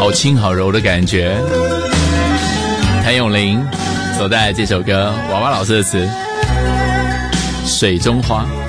好轻好柔的感觉。谭咏麟所带来这首歌，娃娃老师的词《水中花》。